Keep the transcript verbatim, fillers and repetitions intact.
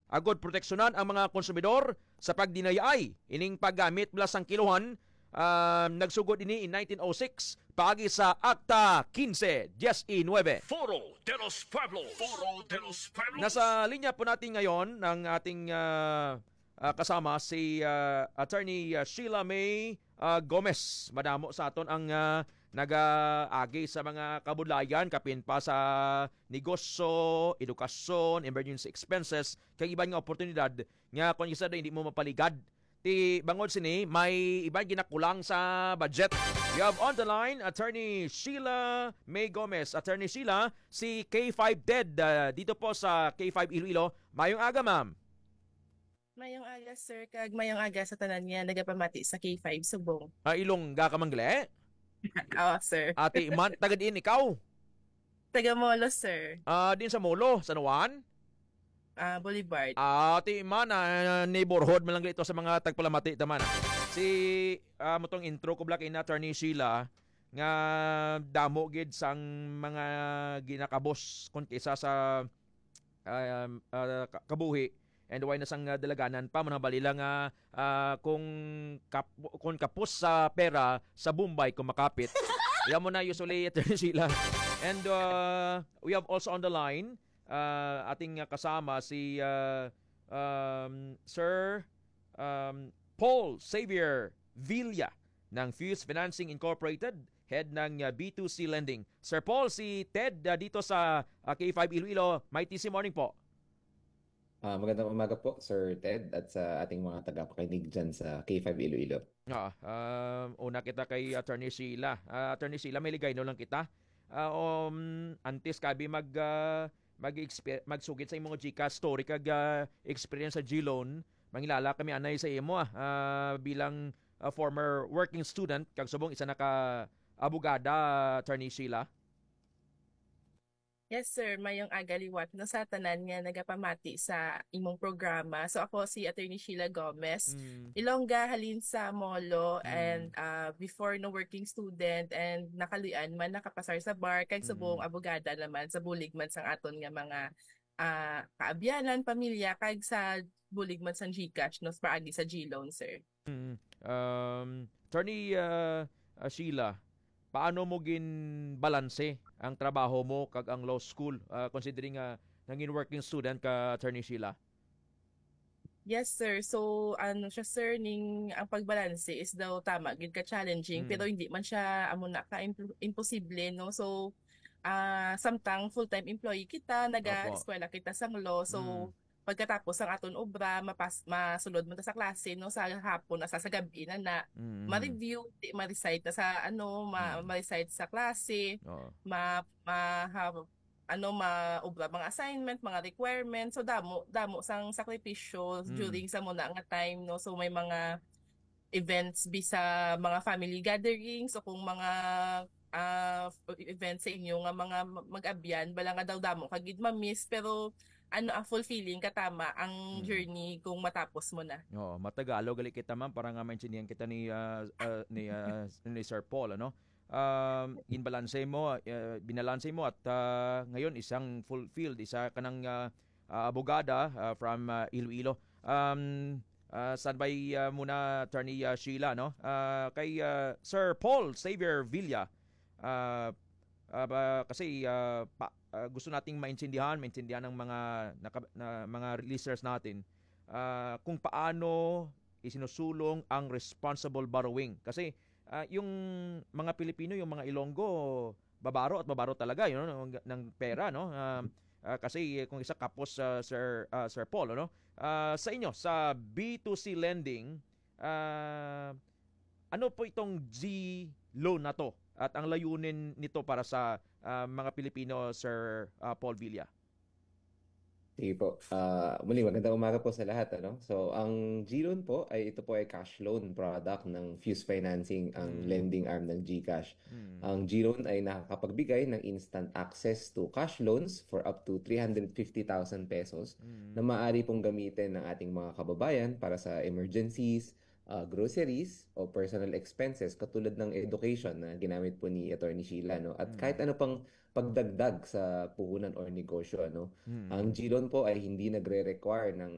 agod proteksyonan ang mga konsumidor sa pagdinayay ining paggamit mula sang kiluhan. Um, nagsugod ini in nineteen oh six paagi sa Acta fifteen y nine. Foro de los Pueblos. Foro de los Pueblos. Nasa linya po natin ngayon ng ating uh, uh, kasama si uh, Attorney uh, Sheila May uh, Gomez. Madamo sa aton ang uh, nag-agi sa mga kabudlayan, kapin pa sa negosyo, edukasyon, emergency expenses, kay iban nga oportunidad nga kung isa na hindi mo mapaligad. Ti bangod sini may ibang ginakulang sa budget. We have on the line Attorney Sheila May Gomez. Attorney Sheila, si K five T E D uh, dito po sa K five Iloilo. Mayong aga, ma'am. Mayong aga, sir. Kag mayong aga sa tanan niya nagapamati sa K five Subong. Uh, Ilongga ka mangle? Oo, sir. Ati man tagad in ikaw. Taga Molo, sir. Ah, uh, din sa Molo, San Juan. Ah, uh, Boulevard. Ah, ti man uh, neighborhood man lang ito sa mga tagpalamati taman. Si uh, motong intro ko black in Attorney Sheila nga damo gid sang mga ginakabos kun kisa sa uh, uh, kabuhi and why na sang uh, dalaganan pa man balila nga uh, kung kap, kung kapos sa pera sa Bombay kung makapit. Yan mo na usually Attorney Sheila. And uh, we have also on the line uh, ating kasama si uh, um, Sir um, Paul Xavier Villa ng Fuse Financing Incorporated, head ng uh, B two C Lending. Sir Paul, si Ted uh, dito sa uh, K five Iloilo. Mighty morning po. Uh, magandang umaga po, Sir Ted, at sa ating mga tagapakinig dyan sa K five Iloilo. Ah, uh, una kita kay Attorney Sheila. Uh, Attorney Sheila, may ligay no lang kita. Uh, um, antes kabi mag uh, mag magsugit sa imong Gcash story kag uh, experience sa G-Loan. Mangilala kami anay sa imo ah, uh, bilang uh, former working student kag subong isa naka abogada, Attorney Sheila. Yes, sir. Mayong aga liwat no sa tanan nga nagapamati sa imong programa. So ako si Attorney Sheila Gomez. Mm. Ilongga halin sa Molo Mm. and uh, before no working student and nakaluyan man nakapasar sa bar kag subong Mm. abogada naman sa bulig man sang aton nga mga uh, kaabyanan, pamilya kag sa bulig man sang Gcash no paagi sa G-Loan, sir. Mm. Um, Attorney uh, uh, Sheila, paano mo gin balanse ang trabaho mo kag ang law school uh, considering nga uh, nangin working student ka, Attorney Sheila? Yes, sir. So, ano siya, sir, ning ang pagbalanse is daw tama, gid ka challenging, Mm. pero hindi man siya amo na ka imp- imposible, no? So, ah samtang full-time employee kita, naga-eskwela kita sang law. So, Mm. pagkatapos ang aton obra, mapas masulod mo ta sa klase, no, sa hapon na sa, sa gabi na na Mm. ma-review, di- ma-recite na sa ano, ma- Mm. ma-recite sa klase, Oo. ma, ma ha- ano maobra mga assignment, mga requirements. So damo damo sang sakripisyo Mm. during sa muna nga time, no. So may mga events bisa mga family gatherings o kung mga ah, events sa inyo nga mga mag-abyan bala nga daw damo kagid ma-miss, pero ano ang fulfilling katama ang Mm. journey kung matapos mo na. Oo, matagalo gali kita ma'am para nga maintindihan kita ni uh, uh, ni uh, ni Sir Paul, ano? Um, inbalanse mo, uh, binalanse mo at uh, ngayon isang fulfilled, isa kanang uh, uh, abogada uh, from uh, Iloilo. Um, uh, standby uh, muna Attorney uh, Sheila, no? Uh, kay uh, Sir Paul Xavier Villa. Uh, uh, ba- kasi uh, pa, uh, gusto nating maintindihan, maintindihan ng mga naka, na, mga listeners natin uh, kung paano isinusulong ang responsible borrowing. Kasi uh, yung mga Pilipino, yung mga Ilonggo, babaro at babaro talaga yun, no, ng, ng pera, no? Uh, uh, kasi kung isa kapos uh, Sir uh, Sir Paul, no? Uh, sa inyo sa B two C lending, uh, ano po itong G-loan na to? At ang layunin nito para sa uh, mga Pilipino, Sir uh, Paul Villa? Sige po. Ah, muli, magandang umaga po sa lahat. Ano? So, ang G-Loan po ay ito po ay cash loan product ng Fuse Financing, ang Mm. lending arm ng GCash. Hmm. Ang G-Loan ay nakakapagbigay ng instant access to cash loans for up to three hundred fifty thousand pesos Hmm. na maaari pong gamitin ng ating mga kababayan para sa emergencies, uh, groceries, o personal expenses katulad ng education na ginamit po ni Attorney Sheila. No? At Mm. kahit ano pang pagdagdag sa puhunan or negosyo. Ano? Hmm. Ang G-Loan po ay hindi nagre-require ng